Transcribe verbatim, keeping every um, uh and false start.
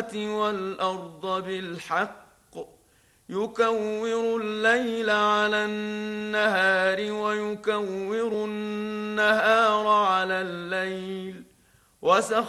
والأرض بالحق يكور الليل على النهار ويكور النهار على الليل وسخر